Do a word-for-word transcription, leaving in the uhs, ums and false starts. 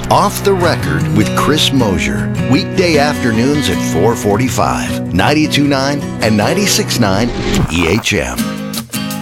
Off the Record with Chris Mosier. Weekday afternoons at four forty-five, ninety-two point nine and ninety-six point nine E H M.